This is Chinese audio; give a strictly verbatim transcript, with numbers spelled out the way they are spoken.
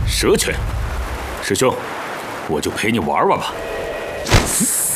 蛇拳，师兄，我就陪你玩玩吧。